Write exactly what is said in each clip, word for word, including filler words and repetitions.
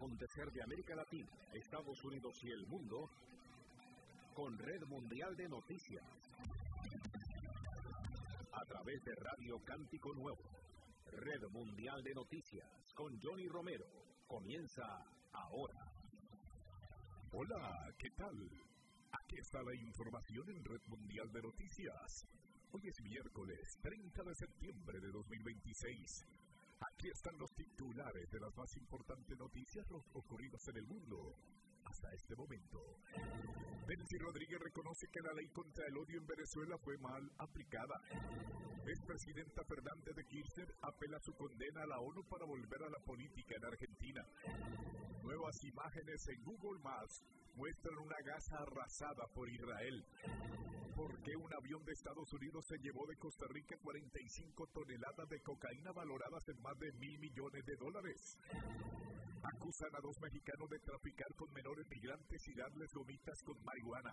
acontecer de América Latina, Estados Unidos y el mundo con Red Mundial de Noticias. A través de Radio Cántico Nuevo, Red Mundial de Noticias con Johnny Romero. Comienza ahora. Hola, ¿qué tal? Aquí está la información en Red Mundial de Noticias. Hoy es miércoles treinta de septiembre de dos mil veintiséis. Aquí están los titulares de las más importantes noticias ocurridas en el mundo hasta este momento. Delcy Rodríguez reconoce que la ley contra el odio en Venezuela fue mal aplicada. Expresidenta Fernández de Kirchner apela su condena a la ONU para volver a la política en Argentina. Nuevas imágenes en Google Maps muestran una Gaza arrasada por Israel. ¿Por qué un avión de Estados Unidos se llevó de Costa Rica cuarenta y cinco toneladas de cocaína valoradas en más de mil millones de dólares? Acusan a dos mexicanos de traficar con menores migrantes y darles gomitas con marihuana.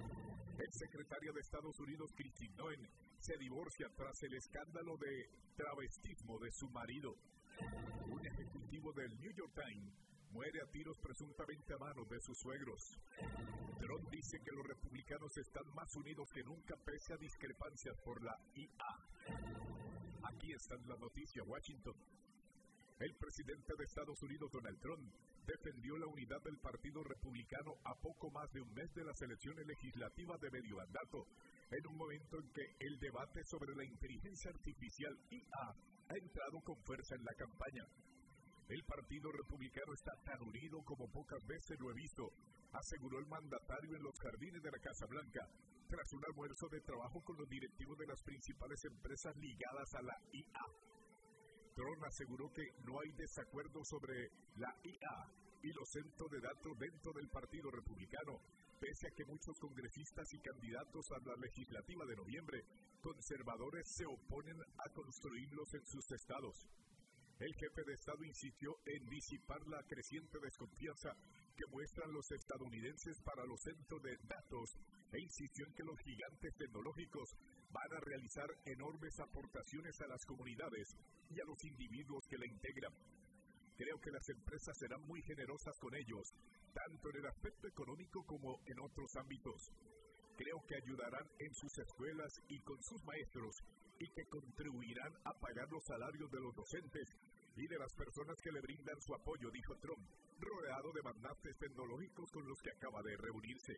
El secretario de Estados Unidos, Kristi Noem, se divorcia tras el escándalo de travestismo de su marido. Un ejecutivo del New York Times muere a tiros presuntamente a manos de sus suegros. Trump dice que los republicanos están más unidos que nunca pese a discrepancias por la I A. Aquí están las noticias, Washington. El presidente de Estados Unidos, Donald Trump, defendió la unidad del Partido Republicano a poco más de un mes de las elecciones legislativas de medio mandato, en un momento en que el debate sobre la inteligencia artificial I A ha entrado con fuerza en la campaña. El Partido Republicano está tan unido como pocas veces lo he visto, aseguró el mandatario en los jardines de la Casa Blanca, tras un almuerzo de trabajo con los directivos de las principales empresas ligadas a la I A. Trump aseguró que no hay desacuerdo sobre la I A y los centros de datos dentro del Partido Republicano, pese a que muchos congresistas y candidatos a la legislativa de noviembre conservadores se oponen a construirlos en sus estados. El jefe de Estado insistió en disipar la creciente desconfianza que muestran los estadounidenses para los centros de datos e insistió en que los gigantes tecnológicos van a realizar enormes aportaciones a las comunidades y a los individuos que la integran. Creo que las empresas serán muy generosas con ellos, tanto en el aspecto económico como en otros ámbitos. Creo que ayudarán en sus escuelas y con sus maestros y que contribuirán a pagar los salarios de los docentes y de las personas que le brindan su apoyo, dijo Trump, rodeado de magnates tecnológicos con los que acaba de reunirse.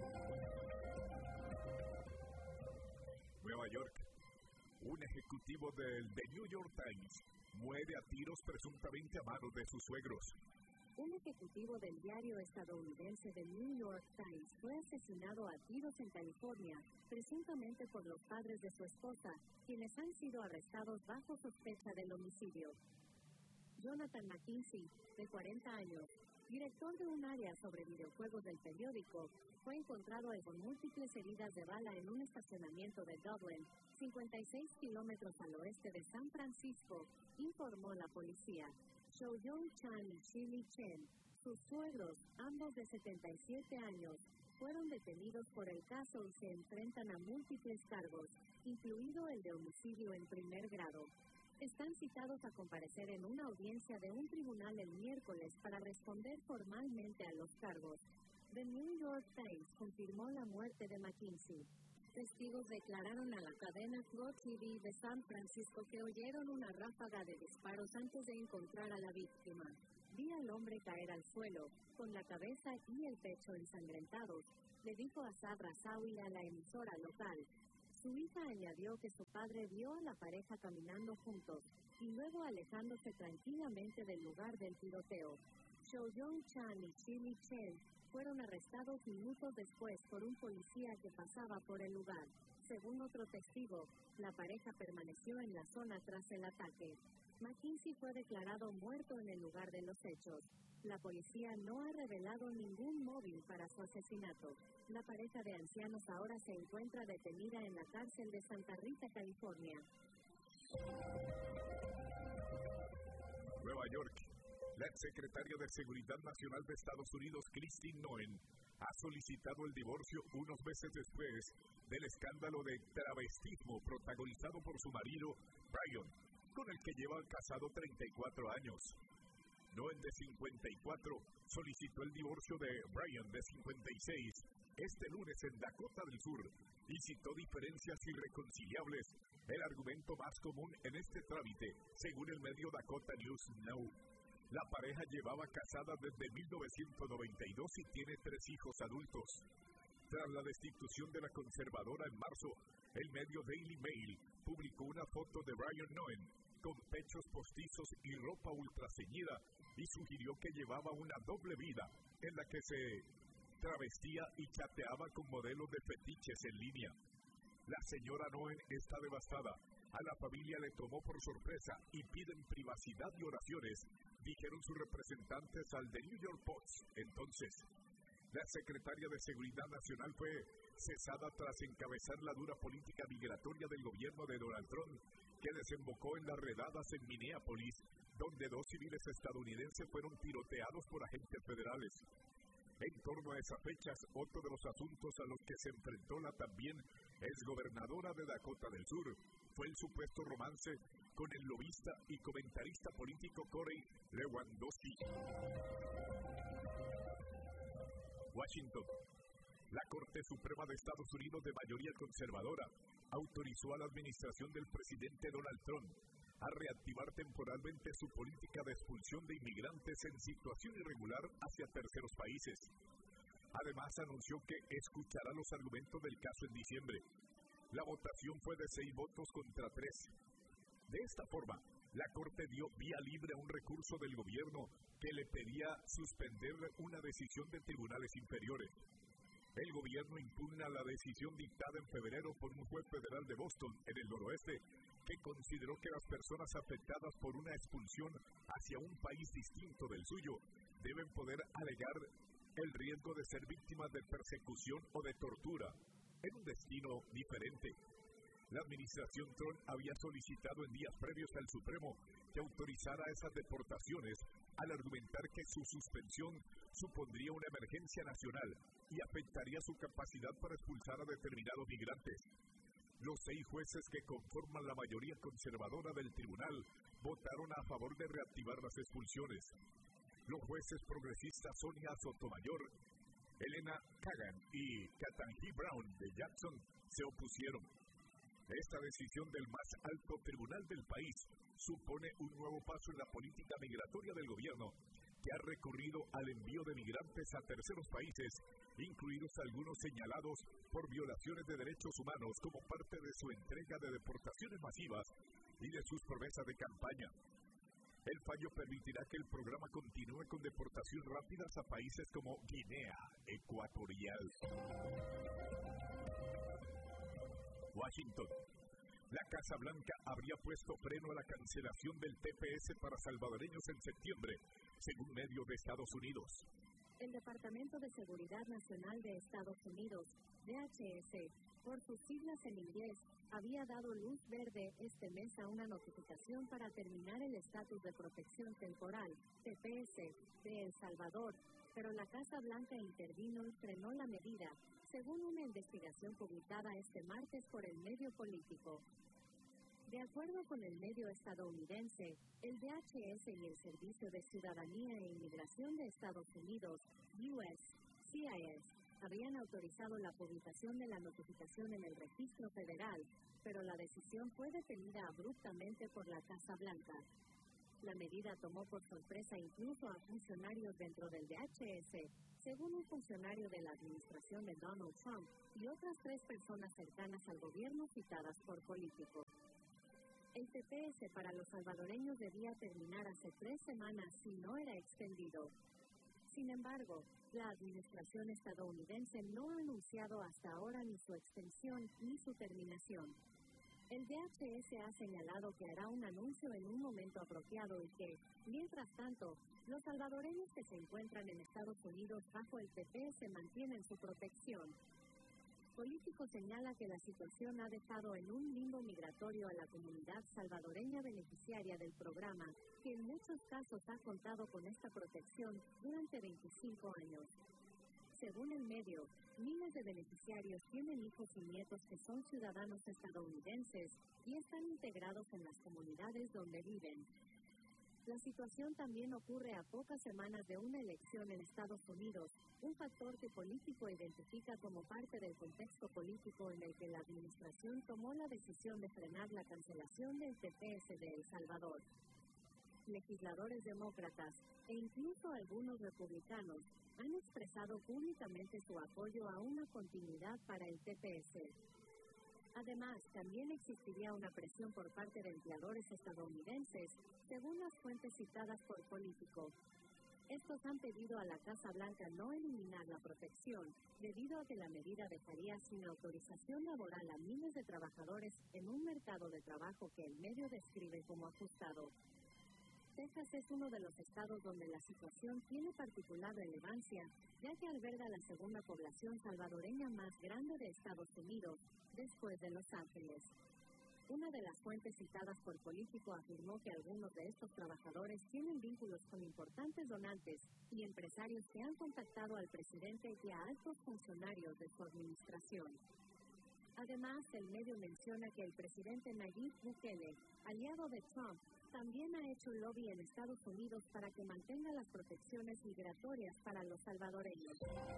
Nueva York. Un ejecutivo del The New York Times muere a tiros presuntamente a manos de sus suegros. Un ejecutivo del diario estadounidense The New York Times fue asesinado a tiros en California, presuntamente por los padres de su esposa, quienes han sido arrestados bajo sospecha del homicidio. Jonathan McKinsey, de cuarenta años, director de un área sobre videojuegos del periódico, fue encontrado con múltiples heridas de bala en un estacionamiento de Dublin, cincuenta y seis kilómetros al oeste de San Francisco, informó la policía. Shoyong Chan y Shili Chen, sus suegros, ambos de setenta y siete años, fueron detenidos por el caso y se enfrentan a múltiples cargos, incluido el de homicidio en primer grado. Están citados a comparecer en una audiencia de un tribunal el miércoles para responder formalmente a los cargos. The New York Times confirmó la muerte de McKinsey. Testigos declararon a la cadena Flow T V de San Francisco que oyeron una ráfaga de disparos antes de encontrar a la víctima. Vi al hombre caer al suelo, con la cabeza y el pecho ensangrentados, le dijo Asad Razawi a la emisora local. Su hija añadió que su padre vio a la pareja caminando juntos y luego alejándose tranquilamente del lugar del tiroteo. Shoyong Chan y Shili Chen fueron arrestados minutos después por un policía que pasaba por el lugar. Según otro testigo, la pareja permaneció en la zona tras el ataque. McKinsey fue declarado muerto en el lugar de los hechos. La policía no ha revelado ningún móvil para su asesinato. La pareja de ancianos ahora se encuentra detenida en la cárcel de Santa Rita, California. Nueva York. La exsecretaria de Seguridad Nacional de Estados Unidos, Kristi Noem, ha solicitado el divorcio unos meses después del escándalo de travestismo protagonizado por su marido, Brian, con el que lleva casado treinta y cuatro años. Noen, de cincuenta y cuatro, solicitó el divorcio de Brian, de cincuenta y seis, este lunes en Dakota del Sur, y citó diferencias irreconciliables, el argumento más común en este trámite, según el medio Dakota News Now. La pareja llevaba casada desde mil novecientos noventa y dos y tiene tres hijos adultos. Tras la destitución de la conservadora en marzo, el medio Daily Mail publicó una foto de Brian Noen con pechos postizos y ropa ultraceñida y sugirió que llevaba una doble vida en la que se travestía y chateaba con modelos de fetiches en línea. La señora Noen está devastada. A la familia le tomó por sorpresa y piden privacidad y oraciones, dijeron sus representantes al The New York Post. Entonces, la secretaria de Seguridad Nacional fue cesada tras encabezar la dura política migratoria del gobierno de Donald Trump, que desembocó en las redadas en Minneapolis, donde dos civiles estadounidenses fueron tiroteados por agentes federales. En torno a esas fechas, otro de los asuntos a los que se enfrentó la también exgobernadora de Dakota del Sur fue el supuesto romance con el lobista y comentarista político Corey Lewandowski. Washington. La Corte Suprema de Estados Unidos, de mayoría conservadora, autorizó a la administración del presidente Donald Trump a reactivar temporalmente su política de expulsión de inmigrantes en situación irregular hacia terceros países. Además, anunció que escuchará los argumentos del caso en diciembre. La votación fue de seis votos contra tres. De esta forma, la Corte dio vía libre a un recurso del gobierno que le pedía suspender una decisión de tribunales inferiores. El gobierno impugna la decisión dictada en febrero por un juez federal de Boston, en el noroeste, que consideró que las personas afectadas por una expulsión hacia un país distinto del suyo deben poder alegar el riesgo de ser víctimas de persecución o de tortura en un destino diferente. La administración Trump había solicitado en días previos al Supremo que autorizara esas deportaciones al argumentar que su suspensión supondría una emergencia nacional y afectaría su capacidad para expulsar a determinados migrantes. Los seis jueces que conforman la mayoría conservadora del tribunal votaron a favor de reactivar las expulsiones. Los jueces progresistas Sonia Sotomayor, Elena Kagan y Ketanji Brown de Jackson se opusieron. Esta decisión del más alto tribunal del país supone un nuevo paso en la política migratoria del gobierno, que ha recurrido al envío de migrantes a terceros países, incluidos algunos señalados por violaciones de derechos humanos como parte de su entrega de deportaciones masivas y de sus promesas de campaña. El fallo permitirá que el programa continúe con deportaciones rápidas a países como Guinea Ecuatorial. Washington. La Casa Blanca habría puesto freno a la cancelación del T P S para salvadoreños en septiembre, según medios de Estados Unidos. El Departamento de Seguridad Nacional de Estados Unidos, D H S, por sus siglas en inglés, había dado luz verde este mes a una notificación para terminar el estatus de protección temporal, T P S, de El Salvador, pero la Casa Blanca intervino y frenó la medida, según una investigación publicada este martes por el medio político. De acuerdo con el medio estadounidense, el D H S y el Servicio de Ciudadanía e Inmigración de Estados Unidos, U S C I S, habían autorizado la publicación de la notificación en el registro federal, pero la decisión fue detenida abruptamente por la Casa Blanca. La medida tomó por sorpresa incluso a funcionarios dentro del D H S, según un funcionario de la administración de Donald Trump y otras tres personas cercanas al gobierno citadas por políticos. El T P S para los salvadoreños debía terminar hace tres semanas si no era extendido. Sin embargo, la administración estadounidense no ha anunciado hasta ahora ni su extensión ni su terminación. El D H S ha señalado que hará un anuncio en un momento apropiado y que, mientras tanto, los salvadoreños que se encuentran en Estados Unidos bajo el T P S mantienen su protección. Político señala que la situación ha dejado en un limbo migratorio a la comunidad salvadoreña beneficiaria del programa, que en muchos casos ha contado con esta protección durante veinticinco años. Según el medio, miles de beneficiarios tienen hijos y nietos que son ciudadanos estadounidenses y están integrados en las comunidades donde viven. La situación también ocurre a pocas semanas de una elección en Estados Unidos, un factor que Político identifica como parte del contexto político en el que la administración tomó la decisión de frenar la cancelación del T P S de El Salvador. Legisladores demócratas, e incluso algunos republicanos, han expresado públicamente su apoyo a una continuidad para el T P S. Además, también existiría una presión por parte de empleadores estadounidenses, según las fuentes citadas por Político. Estos han pedido a la Casa Blanca no eliminar la protección, debido a que la medida dejaría sin autorización laboral a miles de trabajadores en un mercado de trabajo que el medio describe como ajustado. Texas es uno de los estados donde la situación tiene particular relevancia, ya que alberga la segunda población salvadoreña más grande de Estados Unidos, después de Los Ángeles. Una de las fuentes citadas por Político afirmó que algunos de estos trabajadores tienen vínculos con importantes donantes y empresarios que han contactado al presidente y a altos funcionarios de su administración. Además, el medio menciona que el presidente Nayib Bukele, aliado de Trump, también ha hecho lobby en Estados Unidos para que mantenga las protecciones migratorias para los salvadoreños.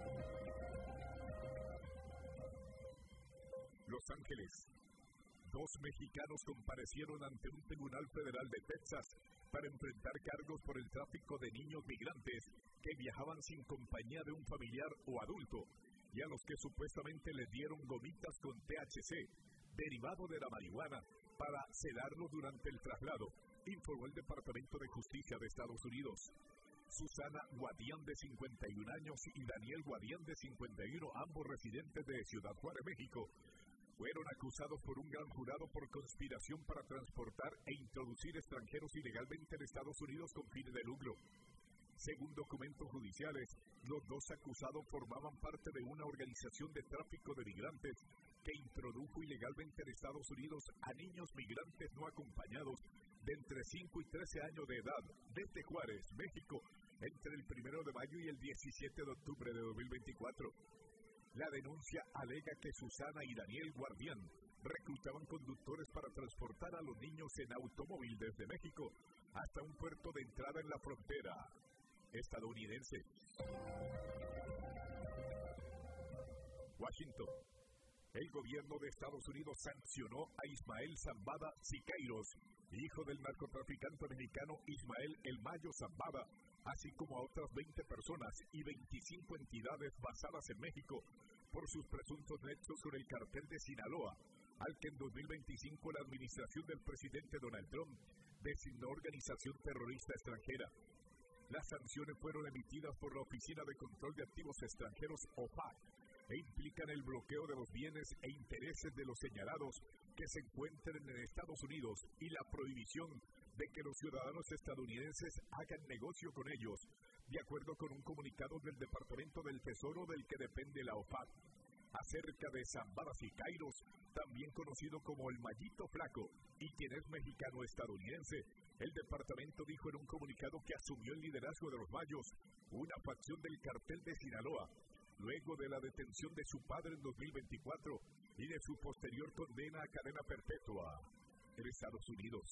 Los Ángeles. Dos mexicanos comparecieron ante un tribunal federal de Texas para enfrentar cargos por el tráfico de niños migrantes que viajaban sin compañía de un familiar o adulto y a los que supuestamente les dieron gomitas con T H C, derivado de la marihuana, para sedarlo durante el traslado, informó el Departamento de Justicia de Estados Unidos. Susana Guadián, de cincuenta y un años, y Daniel Guadián, de cincuenta y uno, ambos residentes de Ciudad Juárez, México, fueron acusados por un gran jurado por conspiración para transportar e introducir extranjeros ilegalmente en Estados Unidos con fines de lucro. Según documentos judiciales, los dos acusados formaban parte de una organización de tráfico de migrantes que introdujo ilegalmente en Estados Unidos a niños migrantes no acompañados de entre cinco y trece años de edad desde Juárez, México, entre el primero de mayo y el diecisiete de octubre de dos mil veinticuatro. La denuncia alega que Susana y Daniel Guardián reclutaban conductores para transportar a los niños en automóvil desde México hasta un puerto de entrada en la frontera estadounidense. Washington. El gobierno de Estados Unidos sancionó a Ismael Zambada Siqueiros, hijo del narcotraficante mexicano Ismael El Mayo Zambada, así como a otras veinte personas y veinticinco entidades basadas en México por sus presuntos nexos con el cartel de Sinaloa, al que en dos mil veinticinco la administración del presidente Donald Trump designó organización terrorista extranjera. Las sanciones fueron emitidas por la Oficina de Control de Activos Extranjeros, O F A C, e implican el bloqueo de los bienes e intereses de los señalados que se encuentren en Estados Unidos y la prohibición de que los ciudadanos estadounidenses hagan negocio con ellos, de acuerdo con un comunicado del Departamento del Tesoro del que depende la O F A C. Acerca de Zambada Siqueiros, también conocido como el Mayito Flaco, y quien es mexicano-estadounidense, el departamento dijo en un comunicado que asumió el liderazgo de los Mayos, una facción del cartel de Sinaloa, luego de la detención de su padre en dos mil veinticuatro y de su posterior condena a cadena perpetua en Estados Unidos.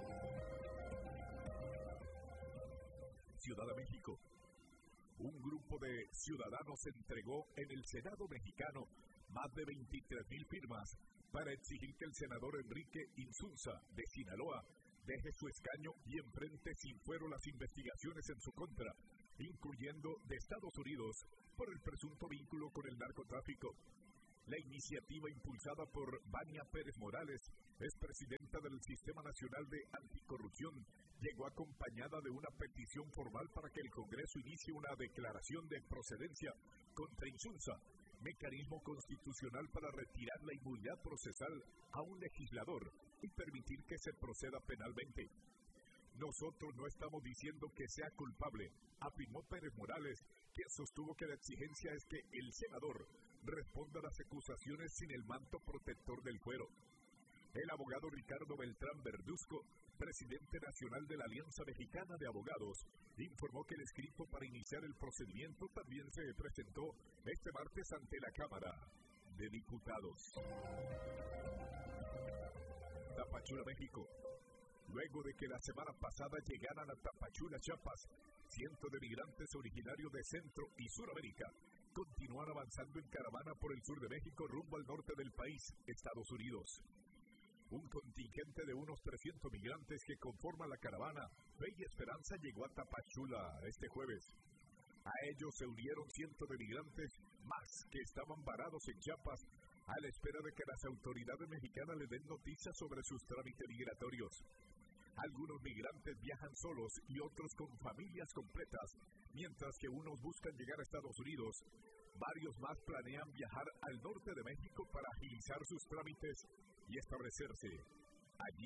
Ciudad de México. Un grupo de ciudadanos entregó en el Senado mexicano más de veintitrés mil firmas para exigir que el senador Enrique Insunza, de Sinaloa, deje su escaño y enfrente sin fuero las investigaciones en su contra, incluyendo de Estados Unidos, por el presunto vínculo con el narcotráfico. La iniciativa, impulsada por Vania Pérez Morales, es presidenta del Sistema Nacional de Anticorrupción, llegó acompañada de una petición formal para que el Congreso inicie una declaración de procedencia contra Insunza, mecanismo constitucional para retirar la inmunidad procesal a un legislador y permitir que se proceda penalmente. Nosotros no estamos diciendo que sea culpable, afirmó Pérez Morales, quien sostuvo que la exigencia es que el senador responda a las acusaciones sin el manto protector del fuero. El abogado Ricardo Beltrán Verduzco, presidente nacional de la Alianza Mexicana de Abogados, informó que el escrito para iniciar el procedimiento también se presentó este martes ante la Cámara de Diputados. Tapachula, México. Luego de que la semana pasada llegaran a Tapachula, Chiapas, cientos de migrantes originarios de Centro y Suramérica continúan avanzando en caravana por el sur de México rumbo al norte del país, Estados Unidos. Un contingente de unos trescientos migrantes que conforman la caravana Fe y Esperanza llegó a Tapachula este jueves. A ellos se unieron cientos de migrantes más que estaban varados en Chiapas a la espera de que las autoridades mexicanas les den noticias sobre sus trámites migratorios. Algunos migrantes viajan solos y otros con familias completas, mientras que unos buscan llegar a Estados Unidos. Varios más planean viajar al norte de México para agilizar sus trámites y establecerse allí.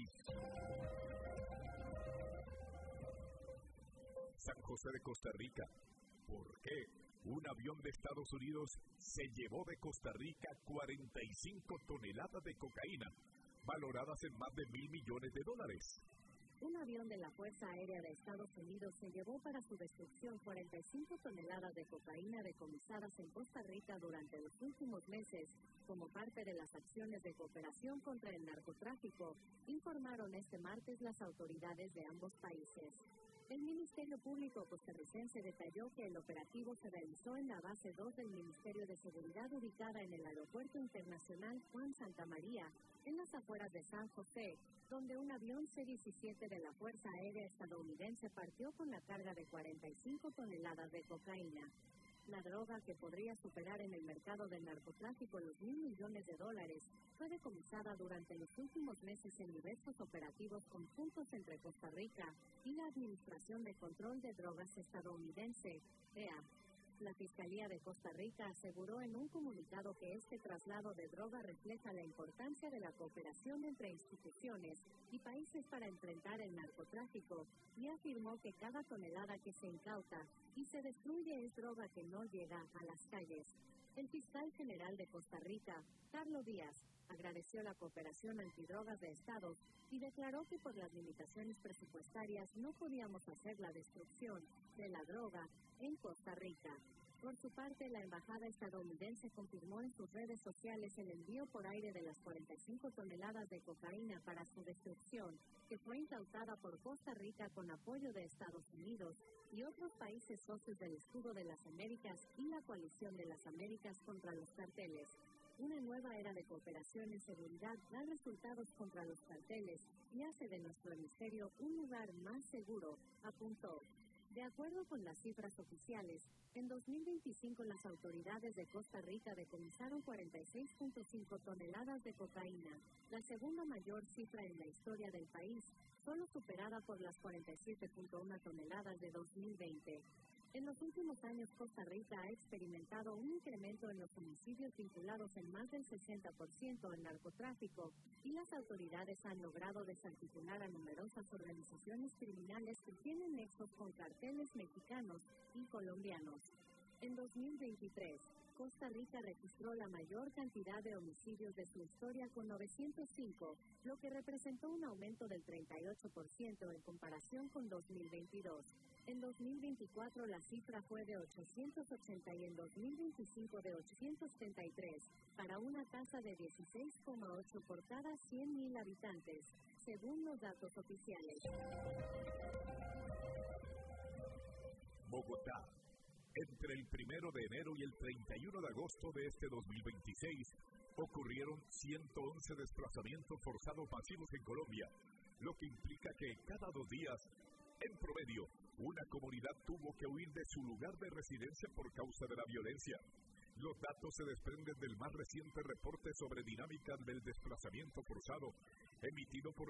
San José de Costa Rica. ¿Por qué un avión de Estados Unidos se llevó de Costa Rica cuarenta y cinco toneladas de cocaína, valoradas en más de mil millones de dólares? Un avión de la Fuerza Aérea de Estados Unidos se llevó para su destrucción cuarenta y cinco toneladas de cocaína decomisadas en Costa Rica durante los últimos meses, como parte de las acciones de cooperación contra el narcotráfico, informaron este martes las autoridades de ambos países. El Ministerio Público costarricense detalló que el operativo se realizó en la base dos del Ministerio de Seguridad ubicada en el Aeropuerto Internacional Juan Santamaría, en las afueras de San José, donde un avión C diecisiete de la Fuerza Aérea estadounidense partió con la carga de cuarenta y cinco toneladas de cocaína. La droga, que podría superar en el mercado del narcotráfico los mil millones de dólares, fue decomisada durante los últimos meses en diversos operativos conjuntos entre Costa Rica y la Administración de Control de Drogas estadounidense, E A. La Fiscalía de Costa Rica aseguró en un comunicado que este traslado de droga refleja la importancia de la cooperación entre instituciones y países para enfrentar el narcotráfico y afirmó que cada tonelada que se incauta y se destruye es droga que no llega a las calles. El fiscal general de Costa Rica, Carlos Díaz, agradeció la cooperación antidrogas de Estados y declaró que por las limitaciones presupuestarias no podíamos hacer la destrucción de la droga en Costa Rica. Por su parte, la embajada estadounidense confirmó en sus redes sociales el envío por aire de las cuarenta y cinco toneladas de cocaína para su destrucción, que fue incautada por Costa Rica con apoyo de Estados Unidos y otros países socios del Escudo de las Américas y la Coalición de las Américas contra los carteles. Una nueva era de cooperación en seguridad da resultados contra los carteles y hace de nuestro hemisferio un lugar más seguro, apuntó. De acuerdo con las cifras oficiales, en dos mil veinticinco las autoridades de Costa Rica decomisaron cuarenta y seis punto cinco toneladas de cocaína, la segunda mayor cifra en la historia del país, solo superada por las cuarenta y siete punto uno toneladas de dos mil veinte. En los últimos años, Costa Rica ha experimentado un incremento en los homicidios vinculados en más del sesenta por ciento al narcotráfico y las autoridades han logrado desarticular a numerosas organizaciones criminales que tienen nexos con carteles mexicanos y colombianos. En dos mil veintitrés, Costa Rica registró la mayor cantidad de homicidios de su historia con novecientos cinco, lo que representó un aumento del treinta y ocho por ciento en comparación con dos mil veintidós. En dos mil veinticuatro la cifra fue de ochocientos ochenta y en dos mil veinticinco de ochocientos treinta y tres, para una tasa de dieciséis coma ocho por cada cien mil habitantes, según los datos oficiales. Bogotá. Entre el primero de enero y el treinta y uno de agosto de este dos mil veintiséis, ocurrieron ciento once desplazamientos forzados masivos en Colombia, lo que implica que cada dos días, en promedio, una comunidad tuvo que huir de su lugar de residencia por causa de la violencia. Los datos se desprenden del más reciente reporte sobre dinámicas del desplazamiento forzado, emitido por